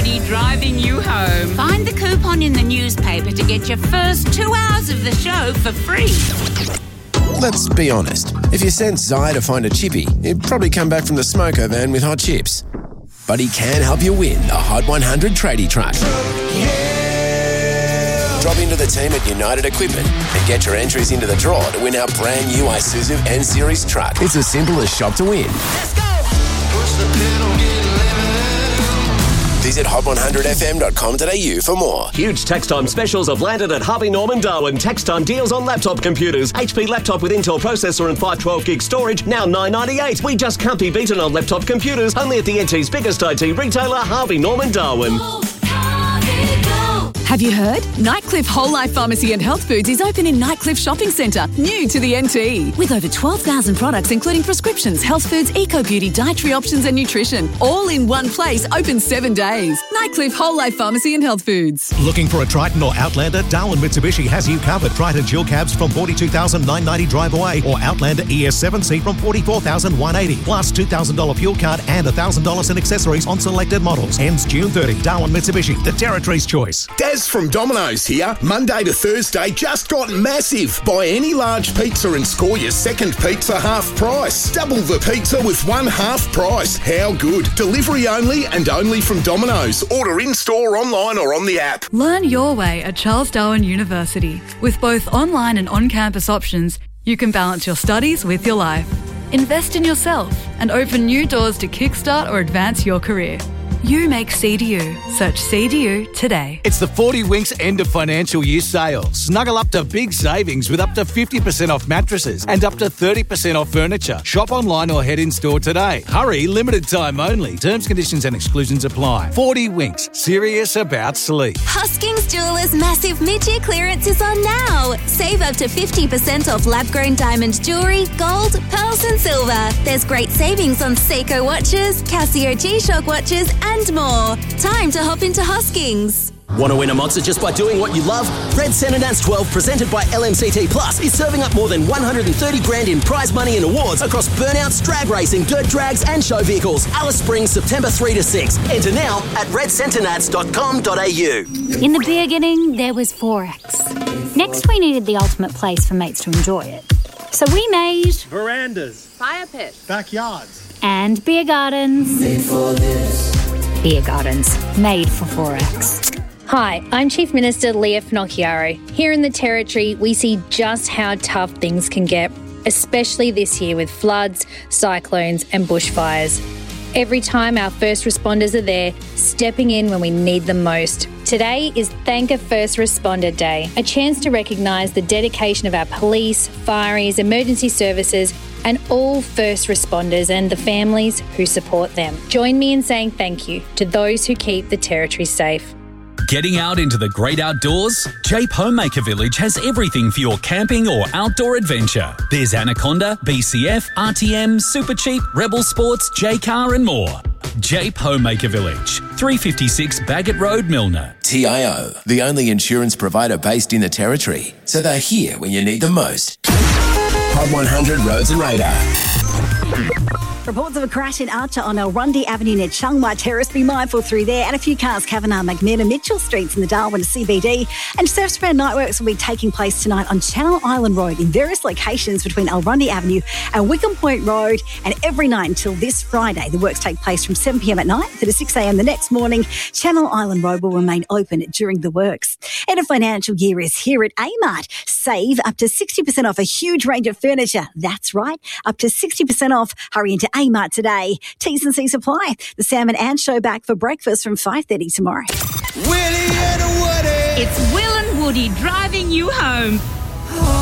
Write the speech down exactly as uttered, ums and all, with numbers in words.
Woody driving you home. Find the coupon in the newspaper to get your first two hours of the show for free. Let's be honest. If you sent Zai to find a chippy, he'd probably come back from the smoko van with hot chips. But he can help you win the Hot one hundred tradie truck. Yeah. Drop into the team at United Equipment and get your entries into the draw to win our brand new Isuzu N-Series truck. It's as simple as shop to win. Let's go! Push the pedal, get Visit hot one hundred f m dot com dot a u for more. Huge tax time specials have landed at Harvey Norman Darwin. Tax time deals on laptop computers. H P laptop with Intel processor and five twelve gig storage, now nine ninety-eight. We just can't be beaten on laptop computers. Only at the N T's biggest I T retailer, Harvey Norman Darwin. Have you heard? Nightcliff Whole Life Pharmacy and Health Foods is open in Nightcliff Shopping Centre, new to the N T. With over twelve thousand products including prescriptions, health foods, eco-beauty, dietary options and nutrition. All in one place, open seven days. Nightcliff Whole Life Pharmacy and Health Foods. Looking for a Triton or Outlander? Darwin Mitsubishi has you covered. Triton dual cabs from forty-two thousand nine hundred ninety drive away, or Outlander E S seven C from forty-four thousand one hundred eighty. Plus two thousand dollars fuel card and one thousand dollars in accessories on selected models. Ends June thirtieth. Darwin Mitsubishi, the Territory's choice. Des from Domino's here. Monday to Thursday just got massive. Buy any large pizza and score your second pizza half price. Double the pizza with one half price. How good? Delivery only and only from Domino's. Order in-store, online or on the app. Learn your way at Charles Darwin University. With both online and on-campus options, you can balance your studies with your life. Invest in yourself and open new doors to kickstart or advance your career. You make C D U. Search C D U today. It's the forty Winks end of financial year sale. Snuggle up to big savings with up to fifty percent off mattresses and up to thirty percent off furniture. Shop online or head in store today. Hurry, limited time only. Terms, conditions and exclusions apply. forty Winks. Serious about sleep. Hoskings Jewelers' massive mid-year clearance is on now. Save up to fifty percent off lab-grown diamond jewellery, gold, pearls and silver. There's great savings on Seiko watches, Casio G-Shock watches and more. Time to hop into Hoskings. Want to win a monster just by doing what you love? Red Centre Nats twelve, presented by L M C T Plus, is serving up more than one hundred thirty grand in prize money and awards across burnouts, drag racing, dirt drags and show vehicles. Alice Springs, September third to sixth. Enter now at red centre nats dot com dot a u. In the beginning, there was Forex. Next, we needed the ultimate place for mates to enjoy it. So we made... verandas, fire pits, backyards, and beer gardens. Made for this. Beer gardens, made for Forex. Hi, I'm Chief Minister Leah Finocchiaro. Here in the Territory, we see just how tough things can get, especially this year with floods, cyclones and bushfires. Every time our first responders are there, stepping in when we need them most. Today is Thank a First Responder Day, a chance to recognise the dedication of our police, fireys, emergency services and all first responders and the families who support them. Join me in saying thank you to those who keep the Territory safe. Getting out into the great outdoors? Jape Homemaker Village has everything for your camping or outdoor adventure. There's Anaconda, B C F, R T M, Super Cheap, Rebel Sports, J-Car and more. Jape Homemaker Village, three fifty-six Baggett Road, Milner. T I O, the only insurance provider based in the Territory, so they're here when you need them most. Hot one hundred Roads and Radar. Reports of a crash in Archer on Elrundy Avenue near Changma Terrace. Be mindful through there. And a few cars, Kavanagh, McNair and Mitchell Streets in the Darwin C B D. And Surf Spread night works will be taking place tonight on Channel Island Road in various locations between Elrundy Avenue and Wickham Point Road. And every night until this Friday, the works take place from seven p m at night to six a m the next morning. Channel Island Road will remain open during the works. And a financial year is here at A-Mart. Save up to sixty percent off a huge range of furniture. That's right, up to sixty percent off. Hurry into A-Mart today. T's and C's apply. The Sam and Ann Show back for breakfast from five thirty tomorrow. Willie and Woody. It's Will and Woody driving you home.